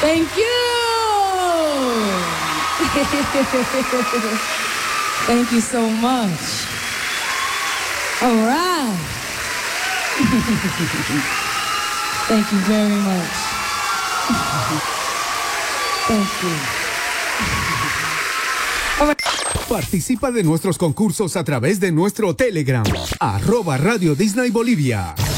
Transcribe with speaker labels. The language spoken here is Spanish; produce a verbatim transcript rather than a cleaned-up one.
Speaker 1: Thank you. Thank you so much. All right. Thank you very much. Thank you. All right.
Speaker 2: Participa de nuestros concursos a través de nuestro Telegram, arroba Radio Disney Bolivia.